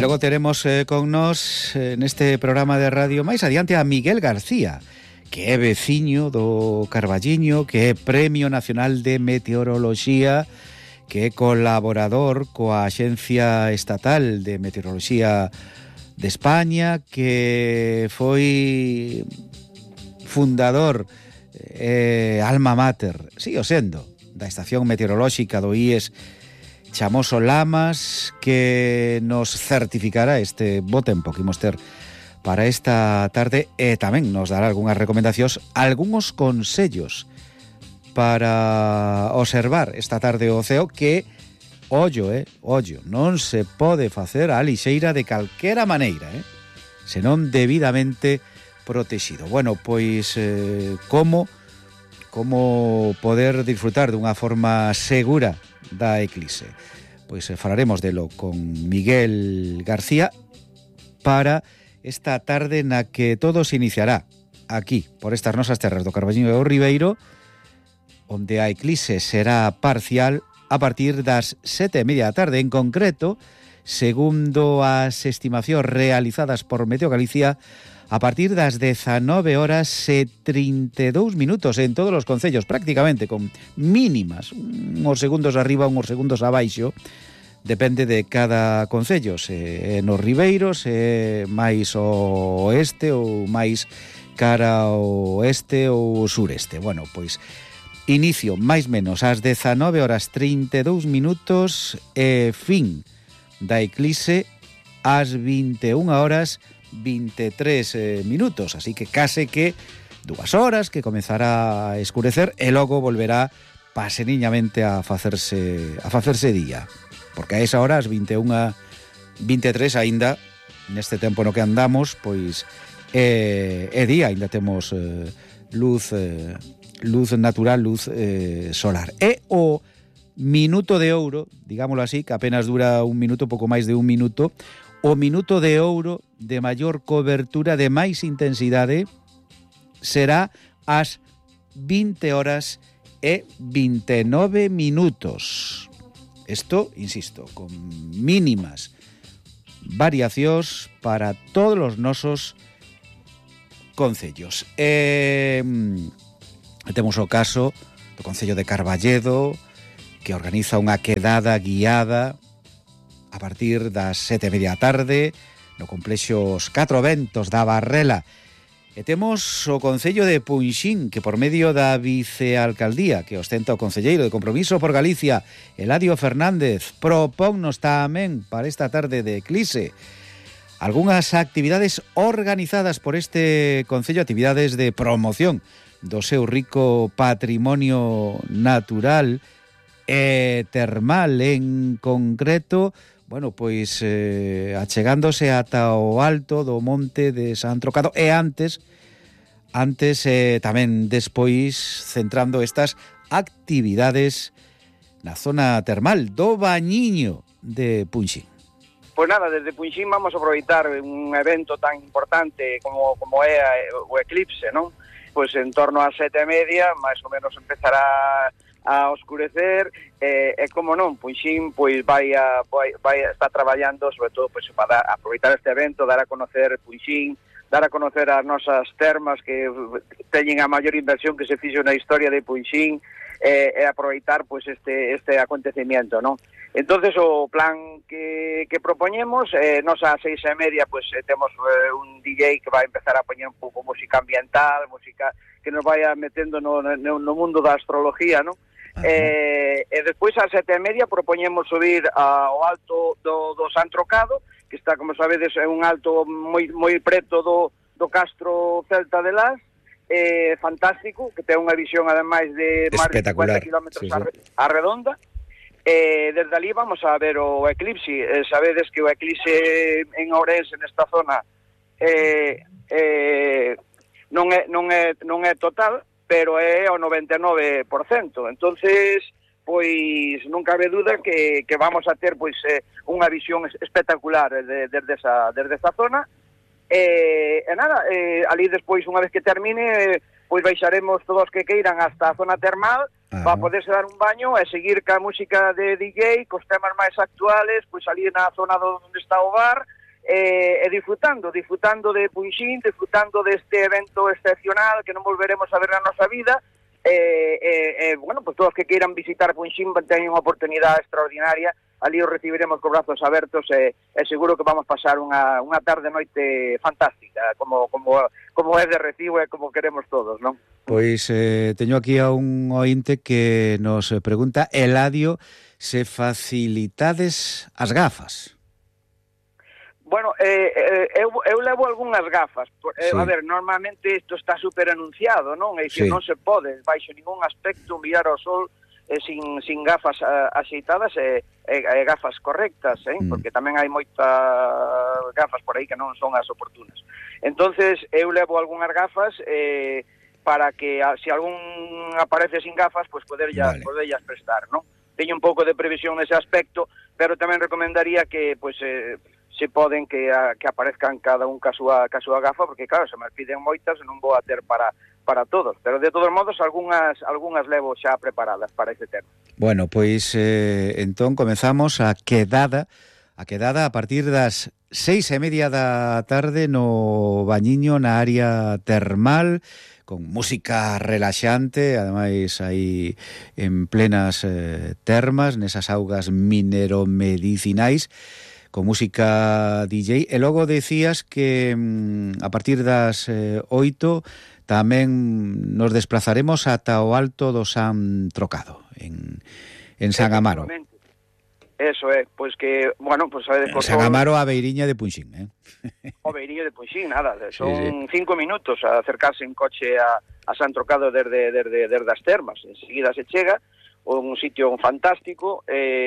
logo teremos con nós neste programa de radio máis adiante a Miguel García, que é veciño do Carballiño, que é Premio Nacional de Meteoroloxía, que é colaborador coa Axencia Estatal de Meteoroloxía de España, que foi fundador alma mater, sigo sendo, da Estación Meteorolóxica do IES Chamoso Lamas, que nos certificará este bo tempo que imos ter para esta tarde e tamén nos dará algunhas recomendacións, algúns consellos para observar esta tarde o ceo, que ollo, non se pode facer a lixeira de calquera maneira, senón debidamente protegido. Bueno, pois como poder disfrutar dunha forma segura da eclipse. Pois falaremos delo con Miguel García para esta tarde na que todo se iniciará aquí, por estas nosas terras do Carballiño e o Ribeiro, onde a eclipse será parcial a partir das 7:30 da tarde. En concreto, segundo as estimacións realizadas por Meteo Galicia, a partir das 19:32 en todos os concellos, prácticamente con mínimas, uns segundos arriba, uns segundos abaixo, depende de cada concello, se nos ribeiros, se máis ao oeste ou máis cara ao oeste ou sureste. Bueno, pois inicio máis menos ás 19:32 e fin da eclipse ás 21:23, así que case que 2 horas que comezará a escurecer e logo volverá paseniñamente a facerse día, porque a esa hora, as 21:23 aínda, neste tempo no que andamos, pois é día, aínda temos luz natural, luz solar. E o minuto de ouro, digámoslo así, que apenas dura un minuto, pouco máis de un minuto, o minuto de ouro de maior cobertura, de máis intensidade, será ás 20:29. Isto, insisto, con mínimas variacións para todos os nosos concellos. Temos o caso do Concello de Carballedo, que organiza unha quedada guiada a partir das 7:30 da tarde no complexo Os Catro Ventos da Barrela. E temos o Concello de Punxín, que por medio da vicealcaldía que ostenta o concelleiro de Compromiso por Galicia, Eladio Fernández, propónnos tamén para esta tarde de eclipse algunhas actividades organizadas por este concello, actividades de promoción do seu rico patrimonio natural e termal. En concreto, bueno, pois achegándose ata o alto do monte de San Trocado e antes tamén despois centrando estas actividades na zona termal do Bañiño de Punxín. Pois nada, desde Punxín vamos a aproveitar un evento tan importante como é o eclipse, non? Pois en torno ás 7:30, máis ou menos empezará a oscurecer, e como non, Punxín pois vai estar traballando sobre todo pois para aproveitar este evento, dar a conocer Punxín, dar a conocer as nosas termas que teñen a maior inversión que se fixo na historia de Punxín, e aproveitar pois este acontecimiento, non? Entonces o plan que propoñemos, nos a 6:30 pois temos un DJ que vai empezar a poñer un pouco música ambiental, música que nos vai metendo no mundo da astrología, non? E despois ás 7:30 propoñemos subir ao alto do San Trocado, que está, como sabedes, é un alto moi preto do castro celta de Las, fantástico, que ten unha visión ademais de máis de 50 kilómetros a redonda. Desde ali vamos a ver o eclipse. Sabedes que o eclipse en Ourense, nesta zona, non é total, pero é o 99%. Entonces, pois non cabe duda que vamos a ter pois unha visión espectacular desde esa zona. E nada, ali despois, unha vez que termine, pois baixaremos todos que queiran hasta a zona termal para poderse dar un baño e seguir ca música de DJ, cos temas máis actuales, pois ali na zona onde está o bar, disfrutando de Punxín, disfrutando deste evento excepcional que non volveremos a ver na nosa vida. Bueno, pues todos que queiran visitar Punxín teñen unha oportunidade extraordinaria. Ali os recibiremos con brazos abertos e seguro que vamos pasar unha tarde noite fantástica, como é de recibo e como queremos todos, non? Pois teño aquí a un ointe que nos pregunta, Eladio, se facilitades as gafas. Bueno, eu levo algunhas gafas. Sí. A ver, normalmente isto está super anunciado, non? É dicir, Sí. non se pode, baixo ningún aspecto, mirar ao sol sin gafas axeitadas e gafas correctas, porque tamén hai moitas gafas por aí que non son as oportunas. Entonces, eu levo algunhas gafas para que, se algún aparece sin gafas, pues poderllas prestar, non? Teño un pouco de previsión nese aspecto, pero tamén recomendaría que, pues, se poden que aparezcan cada un ca súa gafa, porque claro, se me piden moitas e non vou a ter para todos, pero de todos modos algunhas levo xa preparadas para ese tema. Bueno, pois entón comezamos a quedada a partir das 6:30 da tarde no Bañiño, na área termal, con música relaxante, ademais aí en plenas termas, nesas augas mineromedicinais, con música DJ, e logo decías que a partir das 8 tamén nos desplazaremos ata o Alto do San Trocado, en San Amaro. Eso é, pois que, bueno, pois San Amaro a beiriña de Punxín, O beiriño de Punxín, nada, son 5 minutos a acercarse en coche a San Trocado desde as termas, enseguida se chega, un sitio fantástico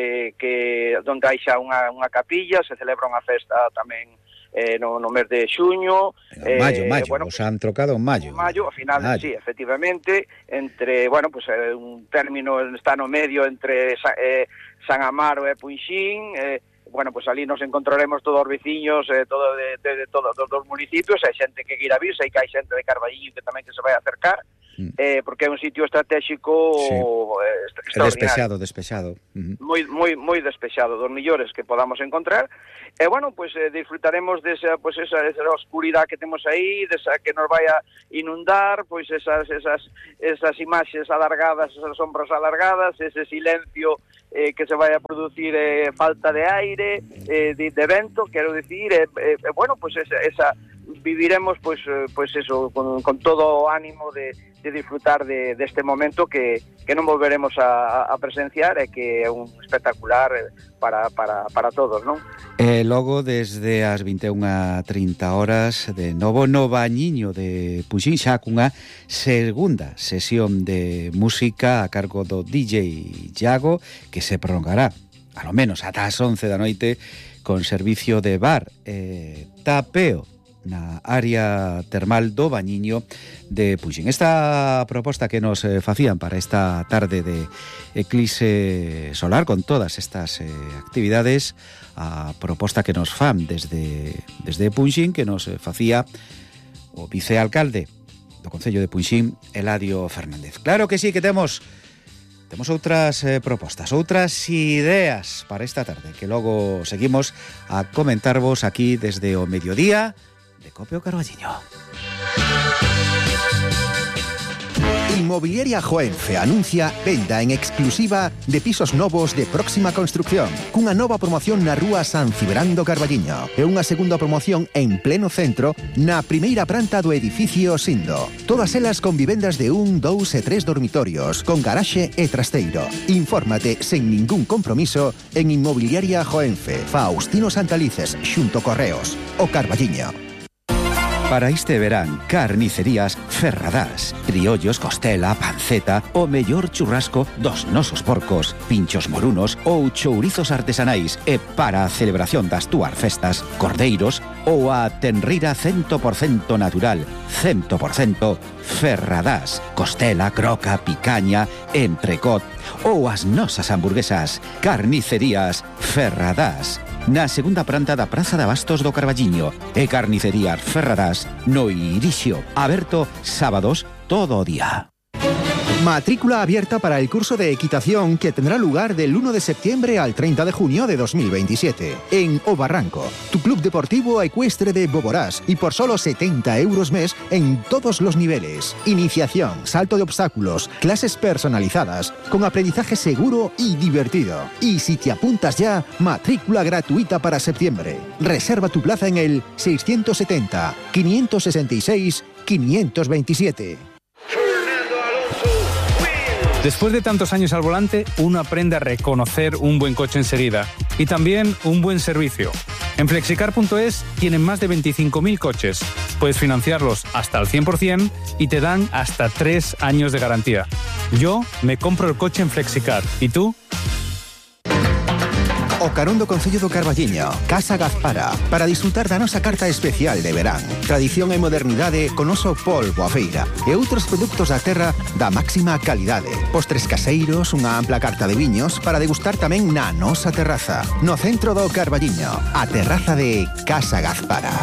que onde hai xa unha capilla, se celebra unha festa tamén no mes de xuño, maio, bueno, o San Trocado en maio. Maio, ao final, sí, efectivamente, entre, bueno, pues un término está no medio entre San Amaro e Punxín, bueno, pues ali nos encontraremos todos os veciños, de todos os municipios, hai xente que queira vir, sei que hai xente de Carballiño que tamén que se vai acercar, porque é un sitio estratégico extraordinario. Despexado. Moi despexado, dos millores que podamos encontrar. E bueno, pues disfrutaremos desa oscuridade que temos aí, desa que nos vai a inundar, pues esas imaxes alargadas, esas sombras alargadas, ese silencio que se vai a producir, falta de aire, de vento, quero dicir, bueno, pues esa viviremos pues eso con todo o ánimo de disfrutar deste momento que non volveremos a presenciar e que é un espectacular para todos, non? E logo desde as 21:30 horas de novo no Bañiño de Punxín, xa cunha segunda sesión de música a cargo do DJ Iago, que se prolongará alo menos ata as 11 da noite con servicio de bar e tapeo na área termal do Bañiño de Punxín. Esta proposta que nos facían para esta tarde de eclipse solar, con todas estas actividades, a proposta que nos fan desde Punxín, que nos facía o vicealcalde do Concello de Punxín, Eladio Fernández. Claro que sí, que temos outras propostas, outras ideas para esta tarde, que logo seguimos a comentarvos aquí desde o mediodía de Copio Carballiño. Inmobiliaria Joenfe anuncia venda en exclusiva de pisos novos de próxima construcción, cunha nova promoción na rúa San Cibrán do Carballiño e unha segunda promoción en pleno centro na primeira planta do edificio Sindo. Todas elas con vivendas de 1, 2 e 3 dormitorios, con garaxe e trasteiro. Infórmate sen ningún compromiso en Inmobiliaria Joenfe, Faustino Santalices, xunto Correos, o Carballiño. Para este verán, carnicerías Ferradás, criollos, costela, panceta, o mellor churrasco dos nosos porcos, pinchos morunos ou chourizos artesanais, e para a celebración das túas festas, cordeiros ou a tenrira 100% natural, 100% Ferradás, costela, croca, picaña, entrecot ou as nosas hamburguesas. Carnicerías Ferradás, na segunda planta da Praza de Abastos do Carballiño, e Carnicerías Ferradás no Irixio, aberto sábados todo o día. Matrícula abierta para el curso de equitación que tendrá lugar del 1 de septiembre al 30 de junio de 2027 en O Barranco, tu club deportivo ecuestre de Boborás, y por solo 70 euros mes en todos los niveles. Iniciación, salto de obstáculos, clases personalizadas, con aprendizaje seguro y divertido. Y si te apuntas ya, matrícula gratuita para septiembre. Reserva tu plaza en el 670 566 527. Después de tantos años al volante, uno aprende a reconocer un buen coche enseguida y también un buen servicio. En Flexicar.es tienen más de 25.000 coches. Puedes financiarlos hasta el 100% y te dan hasta 3 años de garantía. Yo me compro el coche en Flexicar. ¿Y tú? O Carón do Concello do Carballiño, Casa Gazpara, para disfrutar da nosa carta especial de verán. Tradición e modernidade con oso polvo a feira e outros produtos da terra da máxima calidade. Postres caseiros, unha ampla carta de viños para degustar tamén na nosa terraza. No centro do Carballiño, a terraza de Casa Gazpara.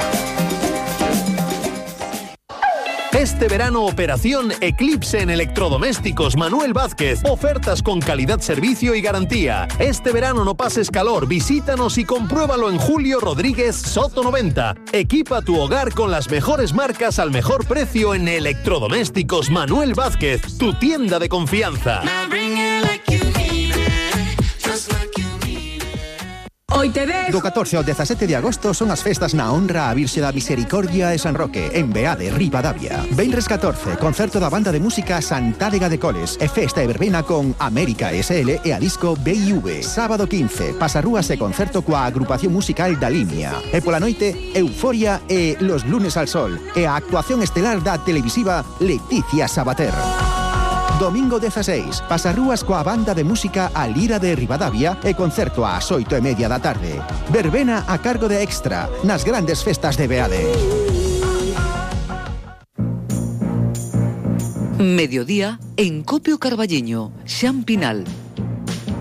Este verano, operación Eclipse en electrodomésticos Manuel Vázquez. Ofertas con calidad, servicio y garantía. Este verano no pases calor, visítanos y compruébalo en Julio Rodríguez Soto 90. Equipa tu hogar con las mejores marcas al mejor precio en electrodomésticos Manuel Vázquez, tu tienda de confianza. Do 14 ao 17 de agosto son as festas na honra a Virxe da Misericordia e San Roque, en Beade, Ribadavia. Venres 14, concerto da banda de música Santádega de Coles e festa e verbena con América SL e a disco B&V. Sábado 15, pasarrúas e concerto coa agrupación musical da Limia. E pola noite, Euforia e Los Lunes al Sol e a actuación estelar da televisiva Leticia Sabater. Domingo 16, pasarrúas coa banda de música A Lira de Ribadavia e concerto ás 8:30 da tarde. Verbena a cargo de Extra nas grandes festas de Beade. Mediodía en Copio Carballiño, Xan Pinal.